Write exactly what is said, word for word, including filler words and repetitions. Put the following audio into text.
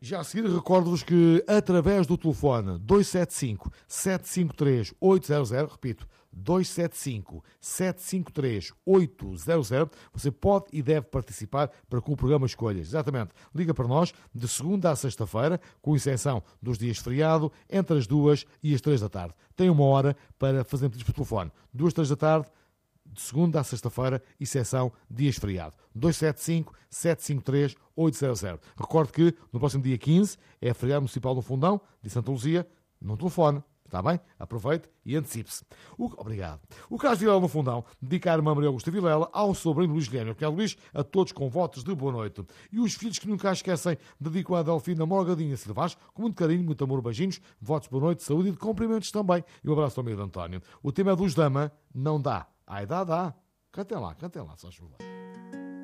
Já a seguir, recordo-vos que através do telefone dois sete cinco, sete cinco três, oito zero zero, repito, dois sete cinco, sete cinco três, oito zero zero, você pode e deve participar para que o programa escolhas. Exatamente. Liga para nós de segunda a sexta-feira, com exceção dos dias de feriado, entre as duas e as três da tarde. Tem uma hora para fazer pedidos por telefone. Duas, três da tarde, de segunda a sexta-feira, exceção dias de feriado. dois sete cinco, sete cinco três, oito zero zero. Recordo que no próximo dia quinze é feriado municipal no Fundão, de Santa Luzia, não telefone. Está bem? Aproveite e antecipe-se. O... Obrigado. O Caso Vilela no Fundão, dedicar uma Maria Augusta Vilela, ao sobrinho Luís Guilherme, que é Luís, a todos com votos de boa noite. E os filhos que nunca esquecem, dedicam a Delfina Morgadinha Silvaz, com muito carinho, muito amor, beijinhos, votos de boa noite, saúde e de cumprimentos também. E um abraço ao amigo de António. O tema é dos Dama, não dá. Ai, dá, dá. Cantem lá, cantem lá, só chuva.